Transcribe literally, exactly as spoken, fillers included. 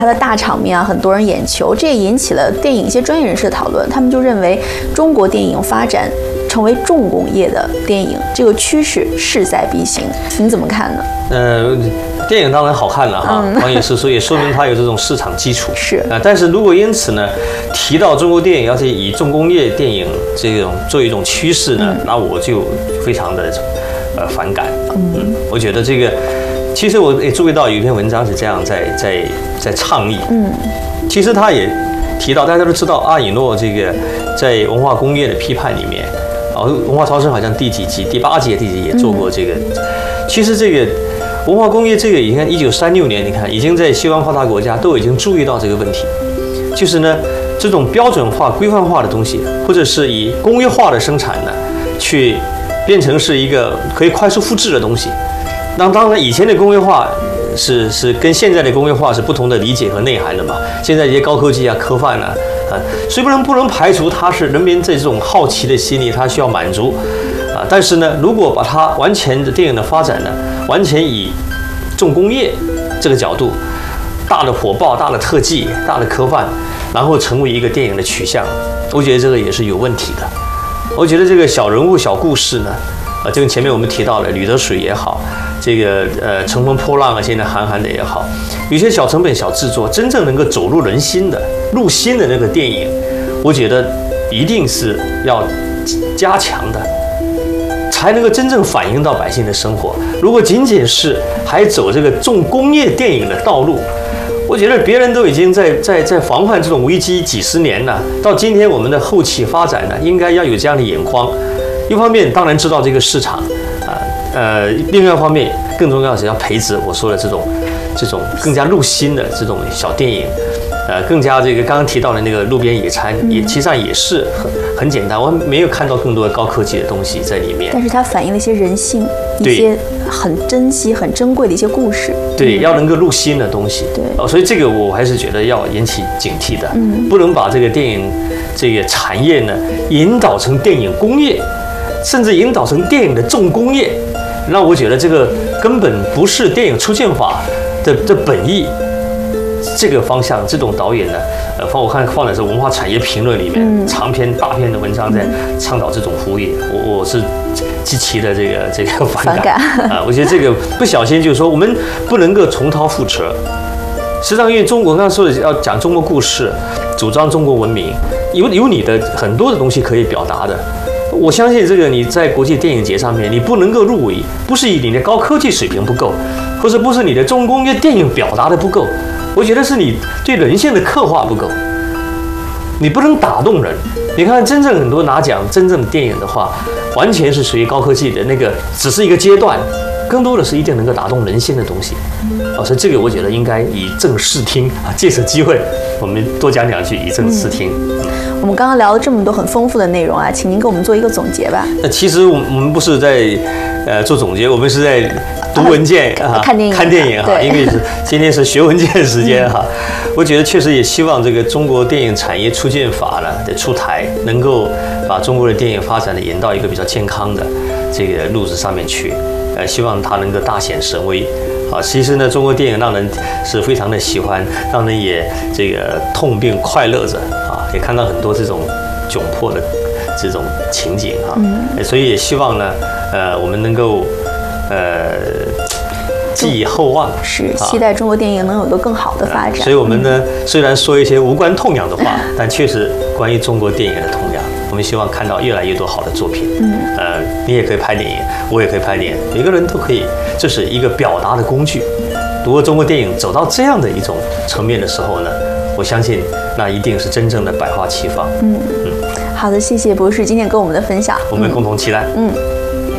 它的大场面啊，很多人眼球，这也引起了电影一些专业人士的讨论。他们就认为中国电影发展成为重工业的电影，这个趋势势在必行。您怎么看呢？ 呃，电影当然好看了哈，嗯、黄也是说，也说明它有这种市场基础。 是啊，但是如果因此呢，提到中国电影要是以重工业电影这种作为一种趋势呢，嗯、那我就非常的呃反感。嗯，嗯我觉得这个。其实我也注意到有一篇文章是这样在在在倡议，嗯，其实他也提到，大家都知道阿以诺这个在文化工业的批判里面，啊，文化超生好像第几集，第八集、第几集也做过这个。嗯、其实这个文化工业这个，你看一九三六年，你看已经在西方发达国家都已经注意到这个问题，就是呢这种标准化、规范化的东西，或者是以工业化的生产呢，去变成是一个可以快速复制的东西。那当然，以前的工业化是是跟现在的工业化是不同的理解和内涵的嘛。现在一些高科技啊、科幻啊，啊，所以不能不能排除它是人民这种好奇的心理，它需要满足啊。但是呢，如果把它完全的电影的发展呢，完全以重工业这个角度，大的火爆、大的特技、大的科幻，然后成为一个电影的取向，我觉得这个也是有问题的。我觉得这个小人物、小故事呢，啊，就跟前面我们提到的《吕得水》也好。这个呃，乘风破浪啊，现在韩寒的也好，有些小成本、小制作，真正能够走入人心的、入心的那个电影，我觉得一定是要加强的，才能够真正反映到百姓的生活。如果仅仅是还走这个重工业电影的道路，我觉得别人都已经在在在防范这种危机几十年了，到今天我们的后期发展呢，应该要有这样的眼光。一方面当然知道这个市场。呃，另外一方面，更重要的是要培植我说的这种、这种更加入心的这种小电影，呃，更加这个刚刚提到的那个路边野餐，也其实上也是很很简单，我没有看到更多的高科技的东西在里面。但是它反映了一些人性，一些很珍惜、很珍贵的一些故事。 对，要能够入心的东西。 对， 哦，所以这个我还是觉得要引起警惕的，嗯，不能把这个电影这个产业呢引导成电影工业，甚至引导成电影的重工业。那我觉得这个根本不是电影出现法的的本意，这个方向，这种导演呢，呃，放我看放的是文化产业评论里面、嗯、长篇大篇的文章在倡导这种服务业，我我是极其的这个这个反感啊！我觉得这个不小心就是说我们不能够重蹈覆辙。实际上，因为中国刚刚说的要讲中国故事，主张中国文明，有有你的很多的东西可以表达的。我相信这个你在国际电影节上面，你不能够入围，不是以你的高科技水平不够，或者不是你的重工业电影表达的不够，我觉得是你对人性的刻画不够，你不能打动人。你看，真正很多拿奖真正的电影的话，完全是属于高科技的那个，只是一个阶段，更多的是一定能够打动人心的东西。哦，所以这个我觉得应该以正视听啊，借此机会我们多讲两句，以正视听。嗯我们刚刚聊了这么多很丰富的内容啊，请您给我们做一个总结吧。 那其实我们不是在呃做总结，我们是在读文件啊， 看电影， 看电影哈。因为是今天是学文件时间哈，我觉得确实也希望这个中国电影产业促进法呢的出台，能够把中国的电影发展的引到一个比较健康的这个路子上面去。呃，希望它能够大显神威。啊，其实呢，中国电影让人是非常的喜欢，让人也这个痛并快乐着啊，也看到很多这种窘迫的这种情景啊，嗯，所以也希望呢，呃，我们能够呃寄以厚望， 是期待中国电影能有一个更好的发展。 所以我们呢，虽然说一些无关痛痒的话，但确实关于中国电影的痛痒。我们希望看到越来越多好的作品，嗯，呃，你也可以拍电影，我也可以拍电影，每个人都可以，这是一个表达的工具。如果中国电影走到这样的一种层面的时候呢，我相信那一定是真正的百花齐放。嗯嗯， 好的，谢谢博士今天跟我们的分享， 我们共同期待。嗯。嗯